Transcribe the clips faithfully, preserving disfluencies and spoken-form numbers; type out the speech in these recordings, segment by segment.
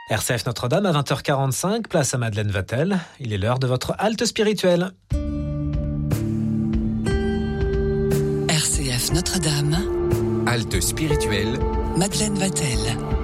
R C F Notre-Dame à vingt heures quarante-cinq, place à Madeleine Vatel. Il est l'heure de votre halte spirituelle. R C F Notre-Dame, halte spirituelle, Madeleine Vatel.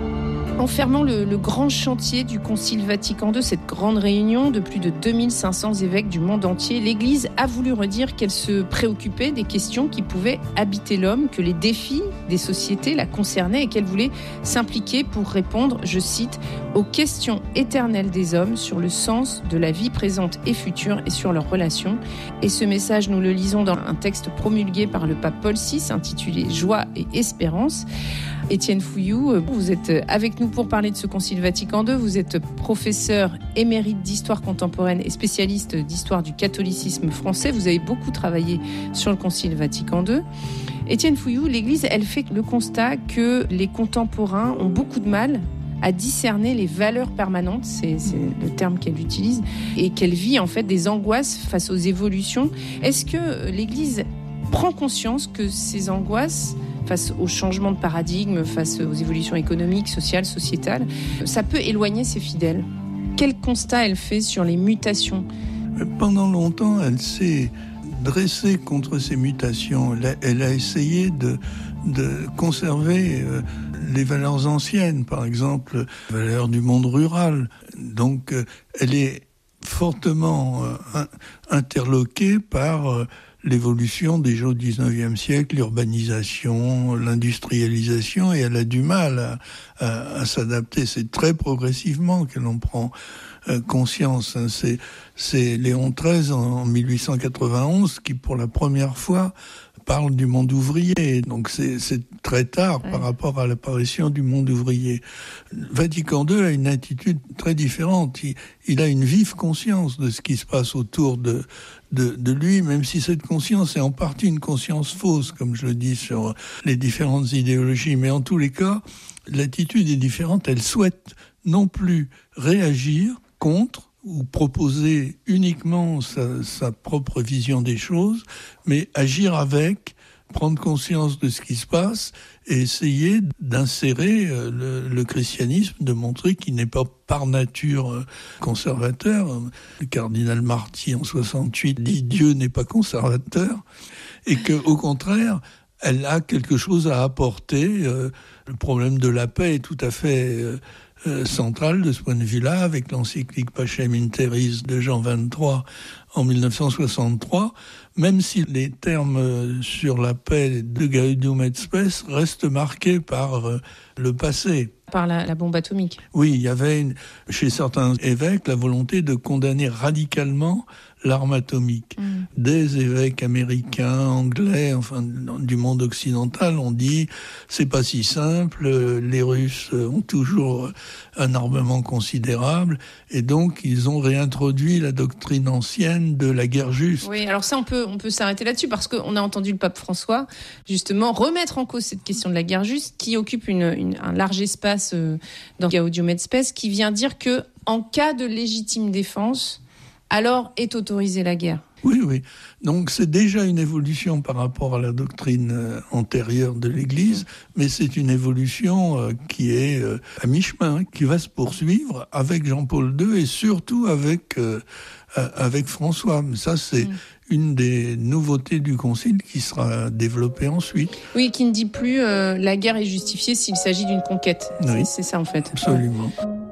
En fermant le, le grand chantier du Concile Vatican deux, cette grande réunion de plus de deux mille cinq cents évêques du monde entier, l'Église a voulu redire qu'elle se préoccupait des questions qui pouvaient habiter l'homme, que les défis des sociétés la concernaient et qu'elle voulait s'impliquer pour répondre, je cite, aux questions éternelles des hommes sur le sens de la vie présente et future et sur leurs relations. Et ce message, nous le lisons dans un texte promulgué par le pape Paul six, intitulé « Joie et espérance ». Étienne Fouilloux, vous êtes avec nous pour parler de ce Concile Vatican deux. Vous êtes professeur émérite d'histoire contemporaine et spécialiste d'histoire du catholicisme français. Vous avez beaucoup travaillé sur le Concile Vatican deux. Étienne Fouilloux, l'Église, elle fait le constat que les contemporains ont beaucoup de mal à discerner les valeurs permanentes, c'est, c'est le terme qu'elle utilise, et qu'elle vit en fait des angoisses face aux évolutions. Est-ce que l'Église prend conscience que ces angoisses face au changement de paradigme, face aux évolutions économiques, sociales, sociétales, ça peut éloigner ses fidèles? Quel constat elle fait sur les mutations? Pendant longtemps, elle s'est dressée contre ces mutations. Elle a, elle a essayé de, de conserver euh, les valeurs anciennes, par exemple, les valeurs du monde rural. Donc, euh, elle est fortement euh, interloquée par euh, l'évolution déjà au dix-neuvième siècle, l'urbanisation, l'industrialisation, et elle a du mal à, à, à s'adapter. C'est très progressivement qu'elle en prend euh, conscience. Hein. C'est, c'est Léon treize en, en mille huit cent quatre-vingt-onze qui, pour la première fois, parle du monde ouvrier. Donc c'est, c'est très tard ouais. par rapport à l'apparition du monde ouvrier. Vatican deux a une attitude très différente. Il, il a une vive conscience de ce qui se passe autour de, de, de lui, même si cette conscience est en partie une conscience fausse, comme je le dis sur les différentes idéologies. Mais en tous les cas, l'attitude est différente. Elle souhaite non plus réagir contre ou proposer uniquement sa, sa propre vision des choses, mais agir avec, prendre conscience de ce qui se passe et essayer d'insérer le, le christianisme, de montrer qu'il n'est pas par nature conservateur. Le cardinal Marty en soixante-huit dit « Dieu n'est pas conservateur » et qu'au contraire, elle a quelque chose à apporter. Le problème de la paix est tout à fait euh, central de ce point de vue-là, avec l'encyclique Pacem in Terris de Jean vingt-trois en dix-neuf cent soixante-trois, même si les termes sur la paix de Gaudium et Spes restent marqués par euh, le passé. Par la, la bombe atomique. Oui, il y avait une, chez certains évêques la volonté de condamner radicalement l'arme atomique. Mmh. Des évêques américains, anglais, enfin du monde occidental ont dit c'est pas si simple, les Russes ont toujours un armement considérable et donc ils ont réintroduit la doctrine ancienne de la guerre juste. Oui, alors ça on peut on peut s'arrêter là-dessus parce qu'on a entendu le pape François justement remettre en cause cette question de la guerre juste qui occupe une, une, un large espace dans Gaudium et Spes, qui vient dire que en cas de légitime défense, alors est autorisée la guerre. Oui, oui. Donc c'est déjà une évolution par rapport à la doctrine euh, antérieure de l'Église, mais c'est une évolution euh, qui est euh, à mi-chemin, qui va se poursuivre avec Jean-Paul deux et surtout avec euh, avec François. Mais ça, c'est mmh. une des nouveautés du Concile qui sera développée ensuite. Oui, qui ne dit plus euh, la guerre est justifiée s'il s'agit d'une conquête. Oui. C'est, c'est ça en fait. Absolument.